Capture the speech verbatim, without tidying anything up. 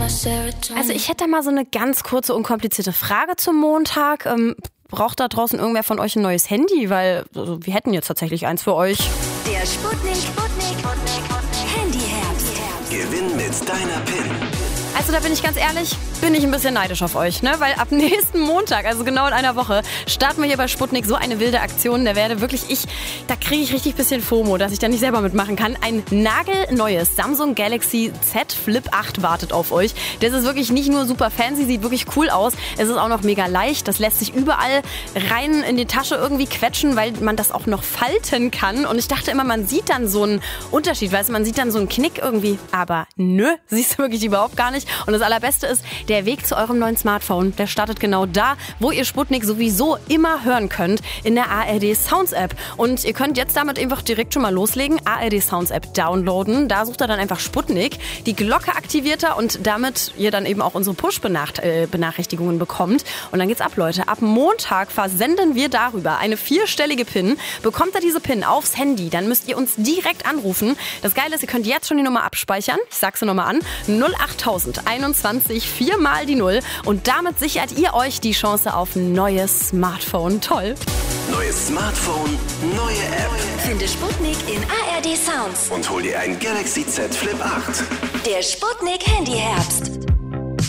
Also ich hätte mal so eine ganz kurze, unkomplizierte Frage zum Montag. Ähm, braucht da draußen irgendwer von euch ein neues Handy? Weil also, wir hätten jetzt tatsächlich eins für euch. Der Sputnik, Sputnik, Handyherbst. Gewinn mit deiner P I N. Also da bin ich ganz ehrlich, bin ich ein bisschen neidisch auf euch, ne? Weil ab nächsten Montag, also genau in einer Woche, starten wir hier bei Sputnik so eine wilde Aktion. Da werde wirklich ich, da kriege ich richtig ein bisschen FOMO, dass ich da nicht selber mitmachen kann. Ein nagelneues Samsung Galaxy Z Flip acht wartet auf euch. Das ist wirklich nicht nur super fancy, sieht wirklich cool aus. Es ist auch noch mega leicht. Das lässt sich überall rein in die Tasche irgendwie quetschen, weil man das auch noch falten kann. Und ich dachte immer, man sieht dann so einen Unterschied, weißt du, man sieht dann so einen Knick irgendwie. Aber nö, siehst du wirklich überhaupt gar nicht. Und das Allerbeste ist, der Weg zu eurem neuen Smartphone, der startet genau da, wo ihr Sputnik sowieso immer hören könnt, in der A R D Sounds App. Und ihr könnt jetzt damit einfach direkt schon mal loslegen, A R D Sounds App downloaden. Da sucht ihr dann einfach Sputnik, die Glocke aktiviert ihr und damit ihr dann eben auch unsere Push-Benachrichtigungen bekommt. Und dann geht's ab, Leute. Ab Montag versenden wir darüber eine vierstellige P I N. Bekommt ihr diese P I N aufs Handy, dann müsst ihr uns direkt anrufen. Das Geile ist, ihr könnt jetzt schon die Nummer abspeichern. Ich sag's dir nochmal an. null achttausend einundzwanzig, viermal die Null. Und damit sichert ihr euch die Chance auf ein neues Smartphone. Toll. Neues Smartphone, neue App. Finde Sputnik in A R D Sounds. Und hol dir ein Galaxy Z Flip acht. Der Sputnik Handyherbst.